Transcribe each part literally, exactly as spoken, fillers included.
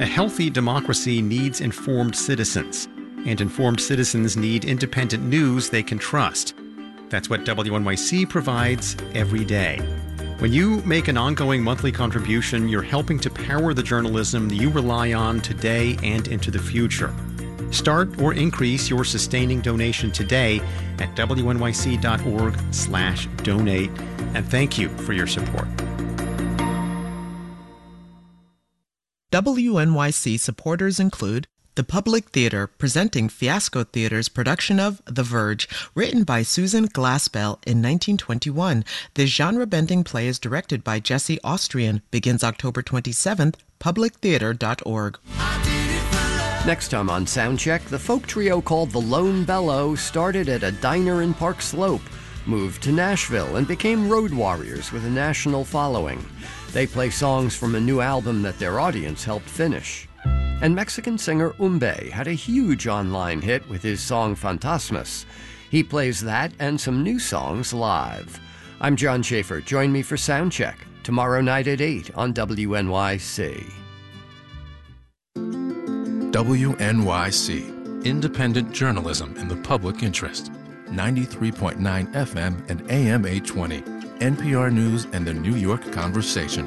A healthy democracy needs informed citizens, and informed citizens need independent news they can trust. That's what W N Y C provides every day. When you make an ongoing monthly contribution, you're helping to power the journalism that you rely on today and into the future. Start or increase your sustaining donation today at W N Y C dot org slash donate. And thank you for your support. W N Y C supporters include the Public Theater, presenting Fiasco Theater's production of The Verge, written by Susan Glaspell in nineteen twenty-one. This genre-bending play is directed by Jesse Austrian, begins October twenty-seventh, public theater dot org. Next time on Soundcheck, the folk trio called the Lone Bellow started at a diner in Park Slope, moved to Nashville, and became road warriors with a national following. They play songs from a new album that their audience helped finish. And Mexican singer Umbe had a huge online hit with his song Fantasmas. He plays that and some new songs live. I'm John Schaefer. Join me for Soundcheck tomorrow night at eight on W N Y C. W N Y C, independent journalism in the public interest. ninety-three point nine F M and A M eight twenty. N P R News and the New York Conversation.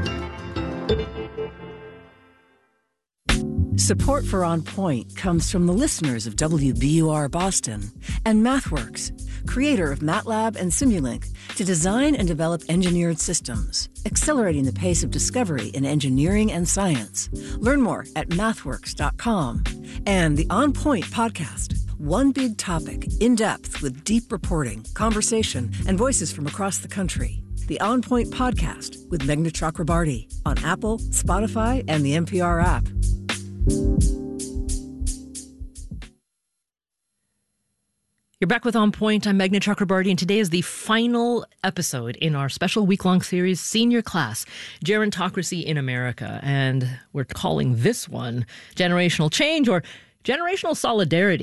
Support for On Point comes from the listeners of W B U R Boston and MathWorks, creator of MATLAB and Simulink, to design and develop engineered systems, accelerating the pace of discovery in engineering and science. Learn more at mathworks dot com. And the On Point podcast, one big topic, in depth with deep reporting, conversation, and voices from across the country. The On Point podcast with Meghna Chakrabarty on Apple, Spotify, and the N P R app. You're back with On Point. I'm Meghna Chakrabarty, and today is the final episode in our special week-long series, Senior Class, Gerontocracy in America. And we're calling this one Generational Change or Generational Solidarity.